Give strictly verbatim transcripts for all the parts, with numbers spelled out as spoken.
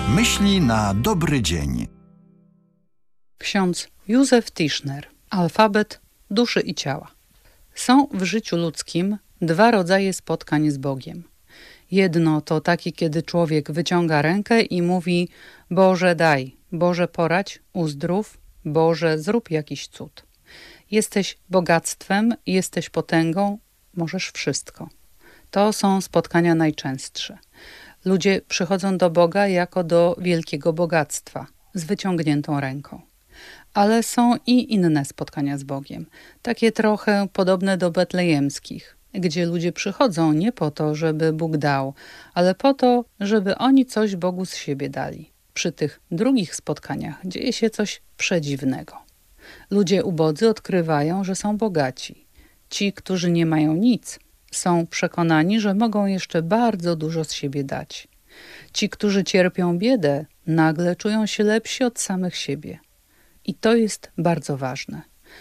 Myśli na dobry dzień. Ksiądz Józef Tischner. Alfabet duszy i ciała. Są w życiu ludzkim dwa rodzaje spotkań z Bogiem. Jedno to takie, kiedy człowiek wyciąga rękę i mówi: Boże daj, Boże poradź, uzdrów, Boże zrób jakiś cud. Jesteś bogactwem, jesteś potęgą, możesz wszystko. To są spotkania najczęstsze. Ludzie przychodzą do Boga jako do wielkiego bogactwa, z wyciągniętą ręką. Ale są i inne spotkania z Bogiem, takie trochę podobne do betlejemskich, gdzie ludzie przychodzą nie po to, żeby Bóg dał, ale po to, żeby oni coś Bogu z siebie dali. Przy tych drugich spotkaniach dzieje się coś przedziwnego. Ludzie ubodzy odkrywają, że są bogaci. Ci, którzy nie mają nic, są przekonani, że mogą jeszcze bardzo dużo z siebie dać. Ci, którzy cierpią biedę, nagle czują się lepsi od samych siebie. I to jest bardzo ważne.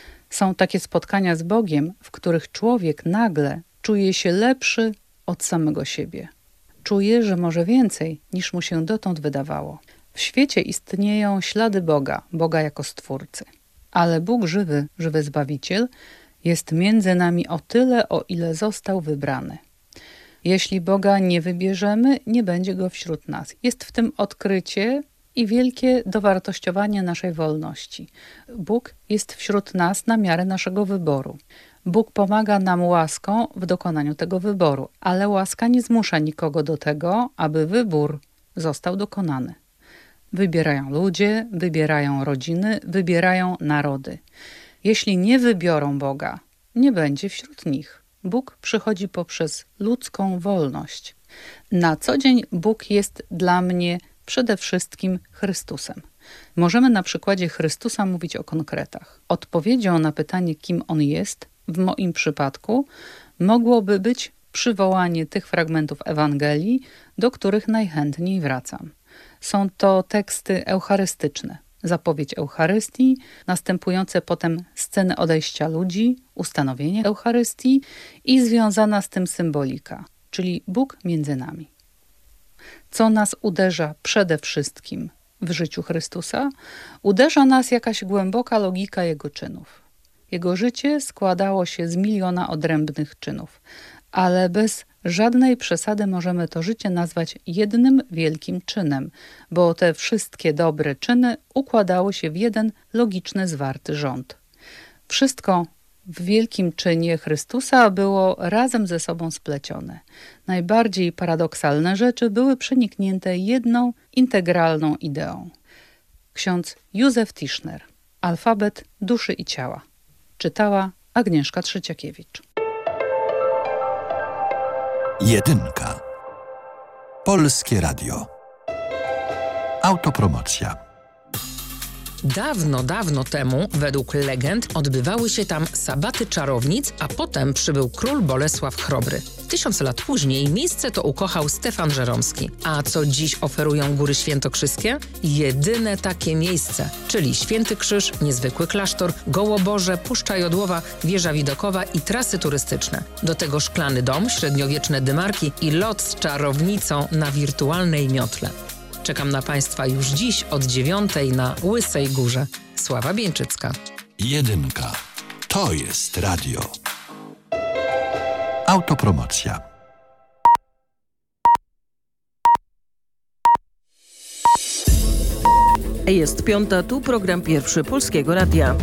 Są takie spotkania z Bogiem, w których człowiek nagle czuje się lepszy od samego siebie. Czuje, że może więcej, niż mu się dotąd wydawało. W świecie istnieją ślady Boga, Boga jako Stwórcy. Ale Bóg żywy, żywy Zbawiciel, jest między nami o tyle, o ile został wybrany. Jeśli Boga nie wybierzemy, nie będzie Go wśród nas. Jest w tym odkrycie i wielkie dowartościowanie naszej wolności. Bóg jest wśród nas na miarę naszego wyboru. Bóg pomaga nam łaską w dokonaniu tego wyboru, ale łaska nie zmusza nikogo do tego, aby wybór został dokonany. Wybierają ludzie, wybierają rodziny, wybierają narody. Jeśli nie wybiorą Boga, nie będzie wśród nich. Bóg przychodzi poprzez ludzką wolność. Na co dzień Bóg jest dla mnie przede wszystkim Chrystusem. Możemy na przykładzie Chrystusa mówić o konkretach. Odpowiedzią na pytanie, kim On jest, w moim przypadku, mogłoby być przywołanie tych fragmentów Ewangelii, do których najchętniej wracam. Są to teksty eucharystyczne. Zapowiedź Eucharystii, następujące potem sceny odejścia ludzi, ustanowienie Eucharystii i związana z tym symbolika, czyli Bóg między nami. Co nas uderza przede wszystkim w życiu Chrystusa? Uderza nas jakaś głęboka logika Jego czynów. Jego życie składało się z miliona odrębnych czynów, ale bez żadnej przesady możemy to życie nazwać jednym wielkim czynem, bo te wszystkie dobre czyny układały się w jeden logiczny, zwarty rząd. Wszystko w wielkim czynie Chrystusa było razem ze sobą splecione. Najbardziej paradoksalne rzeczy były przeniknięte jedną integralną ideą. Ksiądz Józef Tischner. Alfabet duszy i ciała. Czytała Agnieszka Trzeciakiewicz. Jedynka. Polskie Radio. Autopromocja. Dawno, dawno temu, według legend, odbywały się tam sabaty czarownic, a potem przybył król Bolesław Chrobry. Tysiąc lat później miejsce to ukochał Stefan Żeromski. A co dziś oferują Góry Świętokrzyskie? Jedyne takie miejsce, czyli Święty Krzyż, niezwykły klasztor, Gołoborze, Puszcza Jodłowa, wieża widokowa i trasy turystyczne. Do tego szklany dom, średniowieczne dymarki i lot z czarownicą na wirtualnej miotle. Czekam na Państwa już dziś od dziewiątej na Łysej Górze. Sława Bieńczycka. Jedynka. To jest radio. Autopromocja. Jest piąta, tu program pierwszy Polskiego Radia.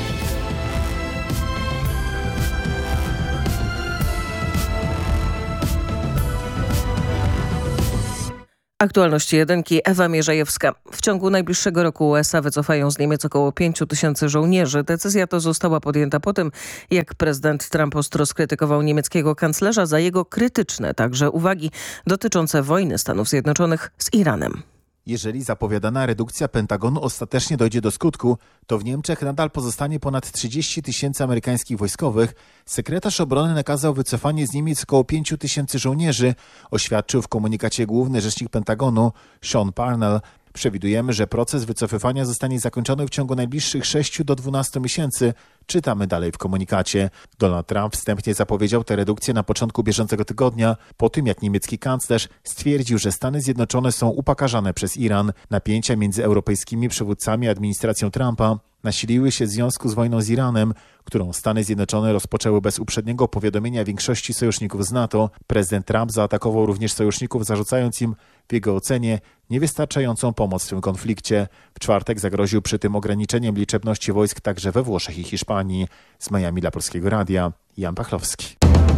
Aktualności jedynki, Ewa Mierzejewska. W ciągu najbliższego roku U S A wycofają z Niemiec około pięciu tysięcy żołnierzy. Decyzja ta została podjęta po tym, jak prezydent Trump ostro skrytykował niemieckiego kanclerza za jego krytyczne także uwagi dotyczące wojny Stanów Zjednoczonych z Iranem. Jeżeli zapowiadana redukcja Pentagonu ostatecznie dojdzie do skutku, to w Niemczech nadal pozostanie ponad trzydzieści tysięcy amerykańskich wojskowych. Sekretarz obrony nakazał wycofanie z Niemiec około pięciu tysięcy żołnierzy, oświadczył w komunikacie główny rzecznik Pentagonu Sean Parnell. Przewidujemy, że proces wycofywania zostanie zakończony w ciągu najbliższych sześciu do dwunastu miesięcy, czytamy dalej w komunikacie. Donald Trump wstępnie zapowiedział tę redukcję na początku bieżącego tygodnia, po tym jak niemiecki kanclerz stwierdził, że Stany Zjednoczone są upokarzane przez Iran. Napięcia między europejskimi przywódcami a administracją Trumpa nasiliły się w związku z wojną z Iranem, którą Stany Zjednoczone rozpoczęły bez uprzedniego powiadomienia większości sojuszników z NATO. Prezydent Trump zaatakował również sojuszników, zarzucając im w jego ocenie niewystarczającą pomoc w tym konflikcie. W czwartek zagroził przy tym ograniczeniem liczebności wojsk także we Włoszech i Hiszpanii. Z Miami dla Polskiego Radia, Jan Pachlowski.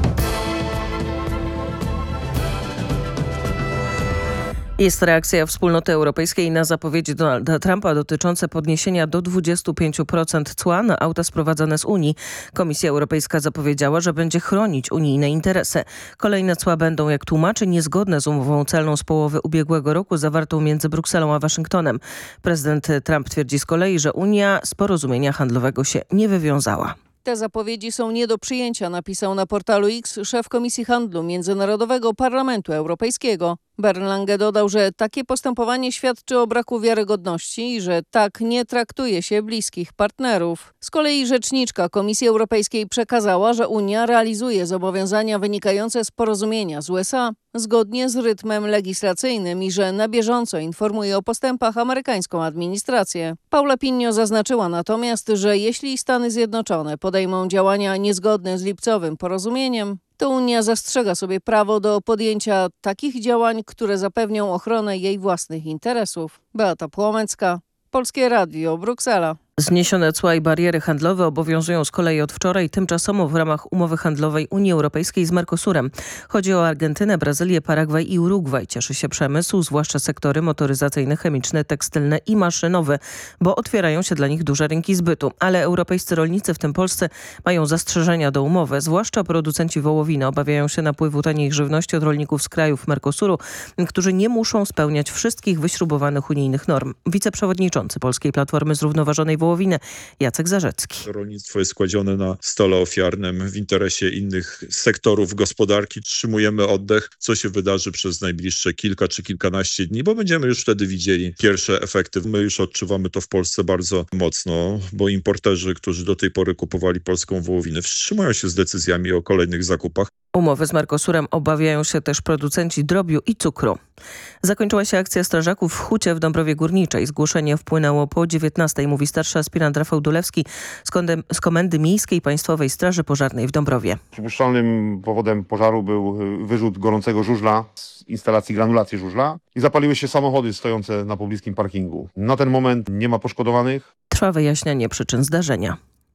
Jest reakcja Wspólnoty Europejskiej na zapowiedzi Donalda Trumpa dotyczące podniesienia do dwudziestu pięciu procent cła na auta sprowadzane z Unii. Komisja Europejska zapowiedziała, że będzie chronić unijne interesy. Kolejne cła będą, jak tłumaczy, niezgodne z umową celną z połowy ubiegłego roku zawartą między Brukselą a Waszyngtonem. Prezydent Trump twierdzi z kolei, że Unia z porozumienia handlowego się nie wywiązała. Te zapowiedzi są nie do przyjęcia, napisał na portalu X szef Komisji Handlu Międzynarodowego Parlamentu Europejskiego. Bernd Lange dodał, że takie postępowanie świadczy o braku wiarygodności i że tak nie traktuje się bliskich partnerów. Z kolei rzeczniczka Komisji Europejskiej przekazała, że Unia realizuje zobowiązania wynikające z porozumienia z U S A zgodnie z rytmem legislacyjnym i że na bieżąco informuje o postępach amerykańską administrację. Paula Pinio zaznaczyła natomiast, że jeśli Stany Zjednoczone podejmą działania niezgodne z lipcowym porozumieniem, to Unia zastrzega sobie prawo do podjęcia takich działań, które zapewnią ochronę jej własnych interesów. Beata Płomecka, Polskie Radio, Bruksela. Zniesione cła i bariery handlowe obowiązują z kolei od wczoraj tymczasowo w ramach umowy handlowej Unii Europejskiej z Mercosurem. Chodzi o Argentynę, Brazylię, Paragwaj i Urugwaj. Cieszy się przemysł, zwłaszcza sektory motoryzacyjne, chemiczne, tekstylne i maszynowe, bo otwierają się dla nich duże rynki zbytu. Ale europejscy rolnicy, w tym polscy, mają zastrzeżenia do umowy. Zwłaszcza producenci wołowiny obawiają się napływu taniej żywności od rolników z krajów Mercosuru, którzy nie muszą spełniać wszystkich wyśrubowanych unijnych norm. Wiceprzewodniczący Polskiej Platformy Zrównoważonej Wołowiny Jacek Zarzecki. Rolnictwo jest kładzione na stole ofiarnym w interesie innych sektorów gospodarki. Trzymujemy oddech, co się wydarzy przez najbliższe kilka czy kilkanaście dni, bo będziemy już wtedy widzieli pierwsze efekty. My już odczuwamy to w Polsce bardzo mocno, bo importerzy, którzy do tej pory kupowali polską wołowinę, wstrzymują się z decyzjami o kolejnych zakupach. Umowy z Mercosurem obawiają się też producenci drobiu i cukru. Zakończyła się akcja strażaków w Hucie w Dąbrowie Górniczej. Zgłoszenie wpłynęło po dziewiętnastej, mówi starszy aspirant Rafał Dulewski z, kondem, z Komendy Miejskiej Państwowej Straży Pożarnej w Dąbrowie. Przypuszczalnym powodem pożaru był wyrzut gorącego żużla z instalacji granulacji żużla i zapaliły się samochody stojące na pobliskim parkingu. Na ten moment nie ma poszkodowanych. Trwa wyjaśnianie przyczyn zdarzenia.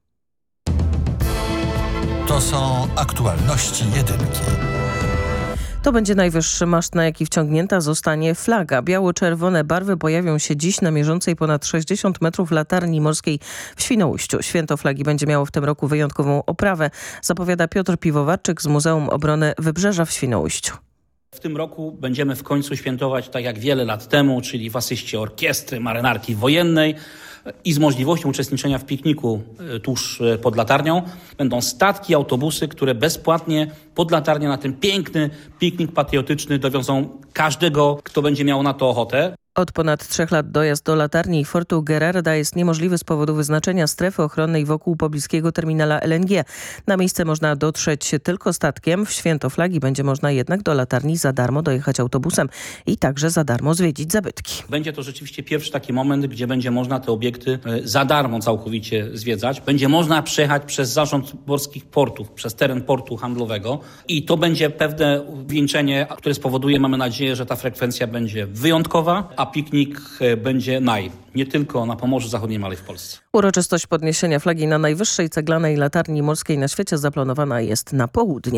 To są aktualności jedynki. To będzie najwyższy maszt, na jaki wciągnięta zostanie flaga. Biało-czerwone barwy pojawią się dziś na mierzącej ponad sześćdziesiąt metrów latarni morskiej w Świnoujściu. Święto flagi będzie miało w tym roku wyjątkową oprawę, zapowiada Piotr Piwowarczyk z Muzeum Obrony Wybrzeża w Świnoujściu. W tym roku będziemy w końcu świętować tak jak wiele lat temu, czyli w asyście orkiestry marynarki wojennej i z możliwością uczestniczenia w pikniku tuż pod latarnią. Będą statki, autobusy, które bezpłatnie pod latarnię na ten piękny piknik patriotyczny dowiozą każdego, kto będzie miał na to ochotę. Od ponad trzech lat dojazd do latarni i fortu Gerarda jest niemożliwy z powodu wyznaczenia strefy ochronnej wokół pobliskiego terminala L N G. Na miejsce można dotrzeć tylko statkiem. W święto flagi będzie można jednak do latarni za darmo dojechać autobusem i także za darmo zwiedzić zabytki. Będzie to rzeczywiście pierwszy taki moment, gdzie będzie można te obiekty za darmo całkowicie zwiedzać. Będzie można przejechać przez zarząd morskich portów, przez teren portu handlowego i to będzie pewne wieńczenie, które spowoduje, mamy nadzieję, że ta frekwencja będzie wyjątkowa, a piknik będzie naj, nie tylko na Pomorzu Zachodnim, ale i w Polsce. Uroczystość podniesienia flagi na najwyższej ceglanej latarni morskiej na świecie zaplanowana jest na południe.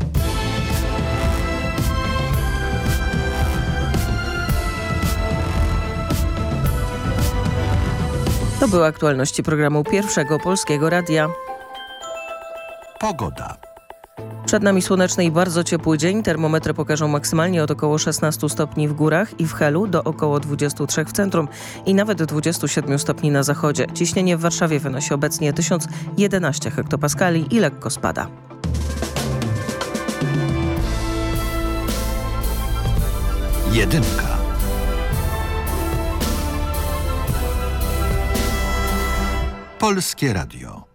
To były aktualności programu Pierwszego Polskiego Radia. Pogoda. Przed nami słoneczny i bardzo ciepły dzień. Termometry pokażą maksymalnie od około szesnastu stopni w górach i w Helu do około dwudziestu trzech w centrum i nawet dwudziestu siedmiu stopni na zachodzie. Ciśnienie w Warszawie wynosi obecnie tysiąc jedenaście hektopaskali i lekko spada. Jedynka. Polskie Radio.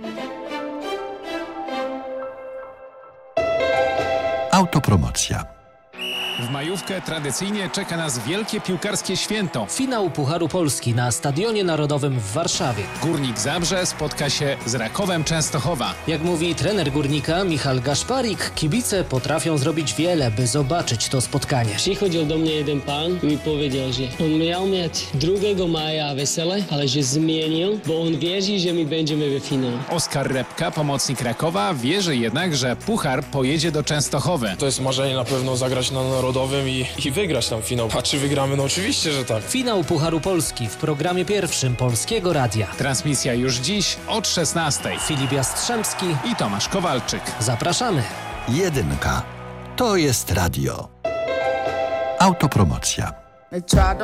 Autopromocja. W majówkę tradycyjnie czeka nas wielkie piłkarskie święto. Finał Pucharu Polski na Stadionie Narodowym w Warszawie. Górnik Zabrze spotka się z Rakowem Częstochowa. Jak mówi trener Górnika Michal Gaszparik, kibice potrafią zrobić wiele, by zobaczyć to spotkanie. Przychodził do mnie jeden pan i mi powiedział, że on miał mieć drugiego maja wesele, ale że zmienił, bo on wierzy, że my będziemy w finale. Oskar Repka, pomocnik Rakowa, wierzy jednak, że Puchar pojedzie do Częstochowy. To jest marzenie na pewno zagrać na Narodowym i, i wygrać tam finał. A czy wygramy? No oczywiście, że tak. Finał Pucharu Polski w programie pierwszym Polskiego Radia. Transmisja już dziś od szesnastej. Filip Jastrzębski i Tomasz Kowalczyk. Zapraszamy. Jedynka. To jest radio. Autopromocja.